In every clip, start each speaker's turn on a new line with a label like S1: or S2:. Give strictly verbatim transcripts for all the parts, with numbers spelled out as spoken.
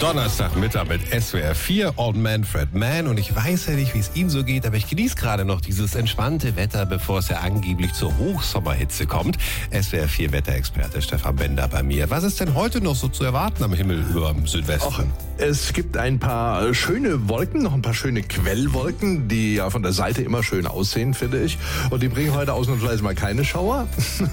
S1: Donnerstagmittag mit S W R vier, Old Manfred Mann. Und ich weiß ja nicht, wie es Ihnen so geht, aber ich genieße gerade noch dieses entspannte Wetter, bevor es ja angeblich zur Hochsommerhitze kommt. S W R vier Wetterexperte Stefan Bender bei mir. Was ist denn heute noch so zu erwarten am Himmel über dem Südwesten?
S2: Ach, es gibt ein paar schöne Wolken, noch ein paar schöne Quellwolken, die ja von der Seite immer schön aussehen, finde ich. Und die bringen heute ausnahmsweise mal keine Schauer.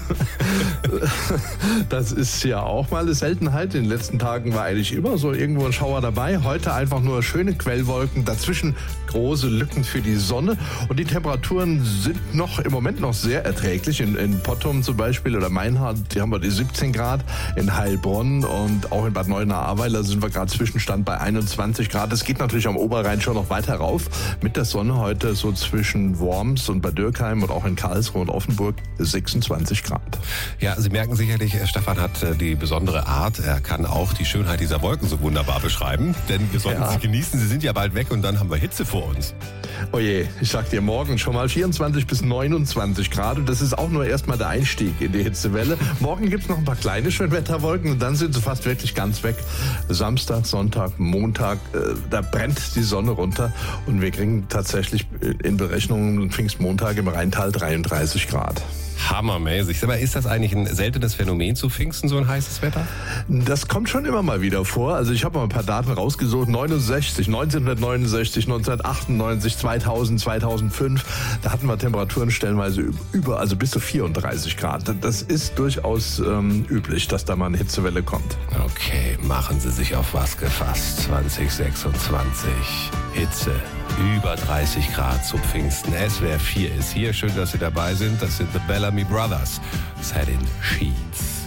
S2: Das ist ja auch mal eine Seltenheit. In den letzten Tagen war eigentlich immer so irgendwo ein Schauer dabei. Heute einfach nur schöne Quellwolken, dazwischen große Lücken für die Sonne. Und die Temperaturen sind noch im Moment noch sehr erträglich. In, in Pottum zum Beispiel oder Meinhard, die haben wir die siebzehn Grad. In Heilbronn und auch in Bad Neuenahr-Ahrweiler sind wir gerade Zwischenstand bei einundzwanzig Grad. Es geht natürlich am Oberrhein schon noch weiter rauf. Mit der Sonne heute so zwischen Worms und Bad Dürkheim und auch in Karlsruhe und Offenburg sechsundzwanzig Grad.
S1: Ja, Sie merken sicherlich, Stefan hat die besondere Art. Er kann auch die Schönheit dieser Wolken so wunderbar beschreiben. Denn wir sollten
S2: Ja.
S1: sie genießen. Sie sind ja bald weg und dann haben wir Hitze vor uns.
S2: Oh je, ich sag dir, morgen schon mal vierundzwanzig bis neunundzwanzig Grad. Und das ist auch nur erstmal der Einstieg in die Hitzewelle. Morgen gibt's noch ein paar kleine Schönwetterwolken und dann sind sie fast wirklich ganz weg. Samstag, Sonntag, Montag, äh, da brennt die Sonne runter. Und wir kriegen tatsächlich in Berechnungen Pfingstmontag im Rheintal dreiunddreißig Grad.
S1: Hammermäßig. Sag mal, ist das eigentlich ein seltenes Phänomen zu Pfingsten, so ein heißes Wetter?
S2: Das kommt schon immer mal wieder vor. Also ich habe mal ein paar Daten rausgesucht. neunundsechzig, neunzehnhundertneunundsechzig, neunzehnhundertachtundneunzig, zweitausend, zweitausendfünf. Da hatten wir Temperaturen stellenweise über, also bis zu vierunddreißig Grad. Das ist durchaus ähm, üblich, dass da mal eine Hitzewelle kommt.
S1: Okay, machen Sie sich auf was gefasst. zwanzig sechsundzwanzig. Hitze. Über dreißig Grad zu Pfingsten. S W R vier ist hier. Schön, dass Sie dabei sind. Das sind The Bellamy Brothers. Set in Sheets.